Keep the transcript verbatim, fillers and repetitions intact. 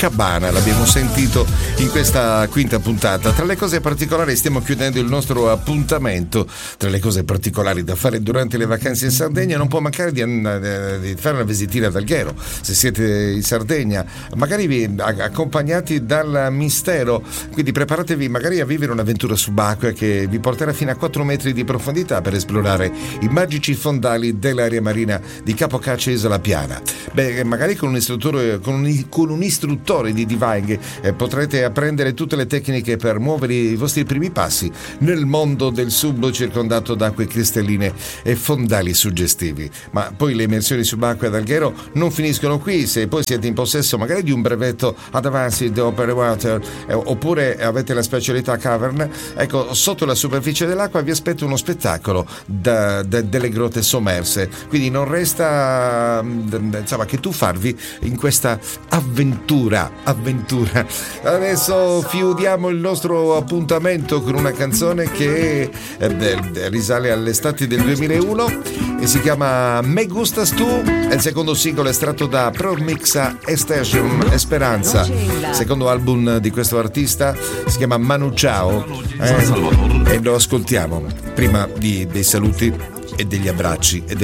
Cabana, l'abbiamo sentito in questa quinta puntata. Tra le cose particolari, stiamo chiudendo il nostro appuntamento. Tra le cose particolari da fare durante le vacanze in Sardegna non può mancare di, di fare una visitina ad Alghero. Se siete in Sardegna, magari vi, accompagnati dal mistero, quindi preparatevi magari a vivere un'avventura subacquea che vi porterà fino a quattro metri di profondità per esplorare i magici fondali dell'area marina di Capo Caccia, Isola Piana. Beh, magari con un istruttore, con un, con un istruttore di diving eh, potrete apprendere tutte le tecniche per muovere i vostri primi passi nel mondo del sub circondato da acque cristalline e fondali suggestivi. Ma poi le immersioni subacquee ad Alghero non finiscono qui. Se poi siete in possesso magari di un brevetto ad Advanced Open Water eh, oppure avete la specialità Cavern, ecco, sotto la superficie dell'acqua vi aspetta uno spettacolo da, da, delle grotte sommerse, quindi non resta insomma che tuffarvi in questa avventura avventura. Adesso chiudiamo il nostro appuntamento con una canzone che eh, risale all'estate del duemilauno e si chiama Me Gustas Tu, è il secondo singolo estratto da Pro Mixa Station Esperanza, secondo album di questo artista, si chiama Manu Chao eh, e lo ascoltiamo prima di, dei saluti e degli abbracci e